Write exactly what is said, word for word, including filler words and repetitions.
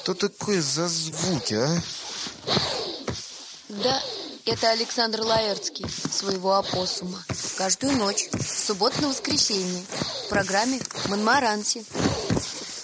Что такое за звуки, а? Да, это Александр Лаэртский, своего опоссума. Каждую ночь, с субботы на воскресенье, в программе «Монмаранси».